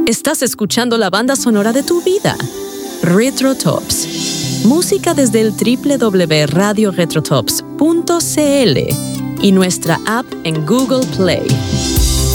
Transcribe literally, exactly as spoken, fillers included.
Estás escuchando la banda sonora de tu vida, Retrotops. Música desde el doble u doble u doble u punto radio retrotops punto c l y nuestra app en Google Play.